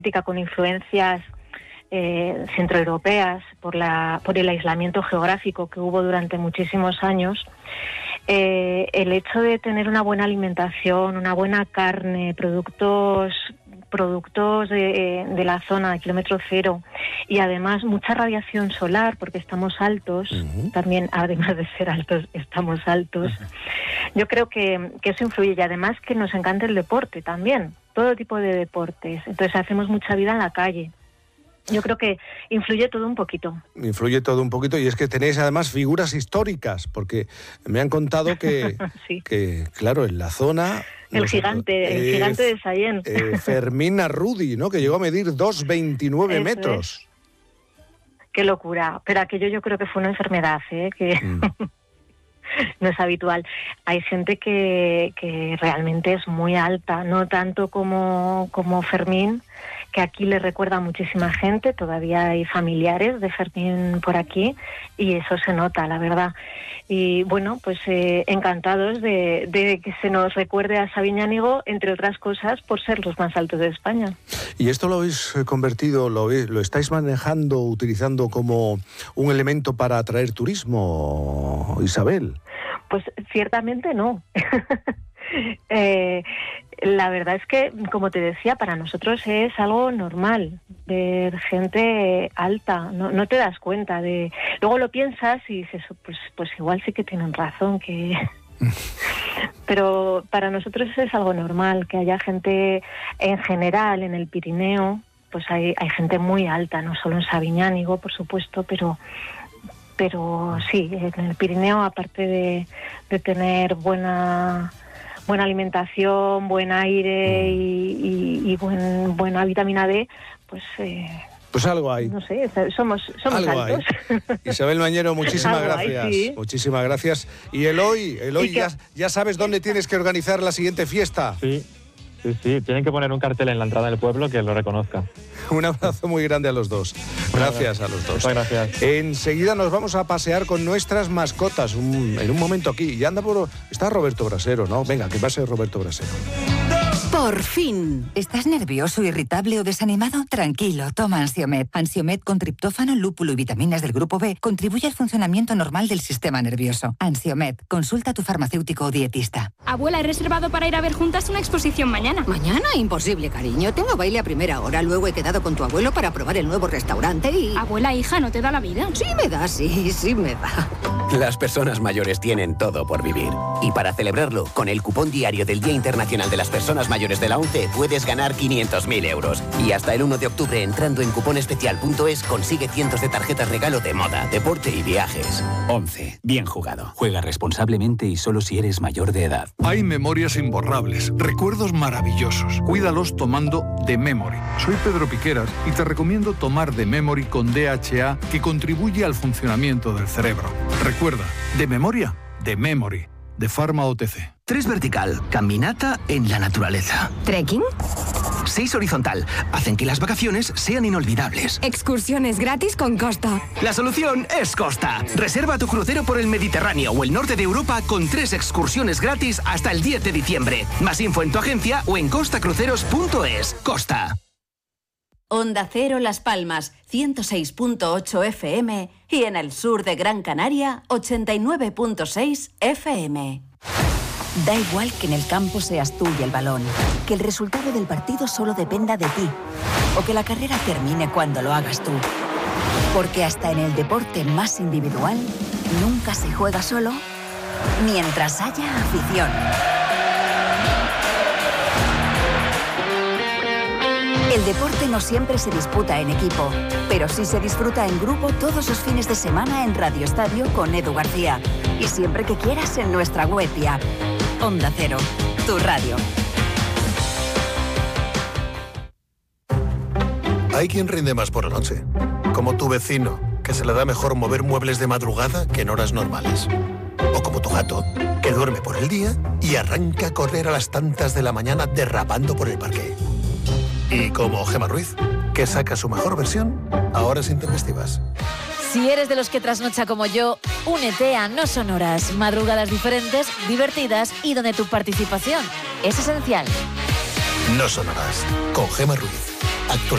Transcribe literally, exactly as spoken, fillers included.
con influencias eh, centroeuropeas por la por el aislamiento geográfico que hubo durante muchísimos años. Eh, el hecho de tener una buena alimentación, una buena carne, productos productos de, de la zona de kilómetro cero y además mucha radiación solar porque estamos altos, uh-huh. también además de ser altos estamos altos. Uh-huh. Yo creo que, que eso influye y además que nos encanta el deporte también, todo tipo de deportes, entonces hacemos mucha vida en la calle. Yo creo que influye todo un poquito. Influye todo un poquito y es que tenéis además figuras históricas, porque me han contado que, sí. que claro, en la zona... El gigante, eh, el gigante de Sallent. Eh, Fermín Arrudi, ¿no? Que llegó a medir dos coma veintinueve Eso metros. Es. Qué locura. Pero aquello yo creo que fue una enfermedad, ¿eh? Que mm. no es habitual. Hay gente que, que realmente es muy alta, no tanto como, como Fermín, que aquí le recuerda a muchísima gente, todavía hay familiares de Fermín por aquí y eso se nota, la verdad. Y bueno, pues eh, encantados de, de que se nos recuerde a Sabiñánigo, entre otras cosas, por ser los más altos de España. ¿Y esto lo habéis convertido, lo, lo estáis manejando, utilizando como un elemento para atraer turismo, Isabel? Pues ciertamente no. eh, la verdad es que, como te decía, para nosotros es algo normal ver gente alta, no, no te das cuenta de... Luego lo piensas y dices, pues, pues igual sí que tienen razón, que... Pero para nosotros es algo normal, que haya gente en general en el Pirineo, pues hay, hay gente muy alta, no solo en Sabiñánigo, por supuesto, pero... Pero sí, en el Pirineo, aparte de, de tener buena buena alimentación, buen aire y, y, y buen, buena vitamina D, pues... Eh, pues algo hay. No sé, somos, somos algo altos. Hay. Isabel Mañero, muchísimas gracias. Hay, sí. Muchísimas gracias. Y Eloy, Eloy ¿Y ya, ya sabes dónde tienes que organizar la siguiente fiesta. Sí. Sí, sí, tienen que poner un cartel en la entrada del pueblo que lo reconozca. Un abrazo muy grande a los dos. Gracias a los dos. Muchas gracias. Enseguida nos vamos a pasear con nuestras mascotas un, en un momento aquí. Y anda por... Está Roberto Brasero, ¿no? Venga, que pase Roberto Brasero. Por fin. ¿Estás nervioso, irritable o desanimado? Tranquilo, toma Ansiomed. Ansiomed con triptófano, lúpulo y vitaminas del grupo B contribuye al funcionamiento normal del sistema nervioso. Ansiomed, consulta a tu farmacéutico o dietista. Abuela, he reservado para ir a ver juntas una exposición mañana. ¿Mañana? Imposible, cariño. Tengo baile a primera hora. Luego he quedado con tu abuelo para probar el nuevo restaurante y... Abuela, hija, ¿no te da la vida? Sí me da, sí, sí me da. Las personas mayores tienen todo por vivir. Y para celebrarlo, con el cupón diario del Día Internacional de las Personas Mayores de la ONCE puedes ganar quinientos mil euros. Y hasta el uno de octubre, entrando en cuponespecial punto es, consigue cientos de tarjetas regalo de moda, deporte y viajes. ONCE. Bien jugado. Juega responsablemente y solo si eres mayor de edad. Hay memorias imborrables, recuerdos maravillosos. Cuídalos tomando The Memory. Soy Pedro Piqueras y te recomiendo tomar The Memory con D H A, que contribuye al funcionamiento del cerebro. Recuerda, de memoria, The Memory, de Pharma O T C. Tres vertical, caminata en la naturaleza. ¿Trekking? Seis horizontal, hacen que las vacaciones sean inolvidables. Excursiones gratis con Costa. La solución es Costa. Reserva tu crucero por el Mediterráneo o el norte de Europa con tres excursiones gratis hasta el diez de diciembre. Más info en tu agencia o en costa cruceros punto es. Costa. Onda Cero Las Palmas, ciento seis punto ocho F M y en el sur de Gran Canaria, ochenta y nueve punto seis F M. Da igual que en el campo seas tú y el balón, que el resultado del partido solo dependa de ti, o que la carrera termine cuando lo hagas tú. Porque hasta en el deporte más individual, nunca se juega solo, mientras haya afición. El deporte no siempre se disputa en equipo, pero sí se disfruta en grupo todos los fines de semana en Radio Estadio con Edu García. Y siempre que quieras en nuestra web y app. Onda Cero, tu radio. Hay quien rinde más por la noche, como tu vecino, que se le da mejor mover muebles de madrugada que en horas normales. O como tu gato, que duerme por el día y arranca a correr a las tantas de la mañana derrapando por el parque. Y como Gemma Ruiz, que saca su mejor versión a horas intempestivas. Si eres de los que trasnocha como yo, únete a No Sonoras, madrugadas diferentes, divertidas y donde tu participación es esencial. No Sonoras, con Gemma Ruiz. Actualiza